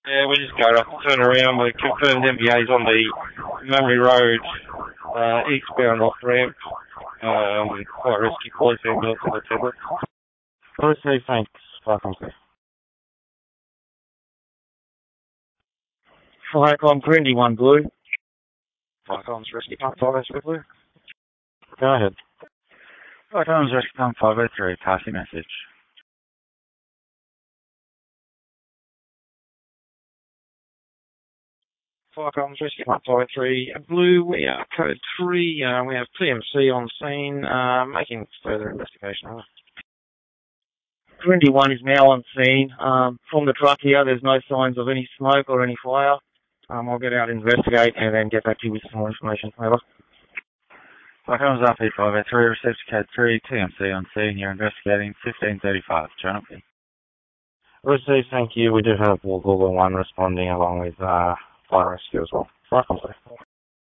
Yeah, we just got up, turn around, we confirmed MBA's on the Murray Road, eastbound off ramp, fire rescue police ambulance on the tablet. Okay, thanks. Welcome. Firecom Grindy, 1 blue. Firecom's rescue pump 503 blue. Go ahead. Firecom's rescue pump 503, pass your message. Firecom's rescue pump 503 blue, we are code 3, we have PMC on scene, making further investigation. Grindy 1 is now on scene. From the truck here, there's no signs of any smoke or any fire. I'll get out and investigate and then get back to you with some more information. Over. Firecom's RP 503, received code 3, TMC on scene, you're investigating 1535, Channel P. Received, thank you. We do have Google 1 responding along with fire rescue as well. Right,